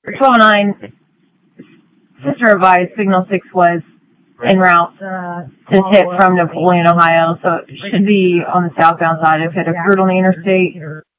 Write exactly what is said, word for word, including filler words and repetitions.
twelve oh nine, Sister advised Signal six was en route to tip from Napoleon, Ohio, so it should be on the southbound side. If it occurred on the interstate,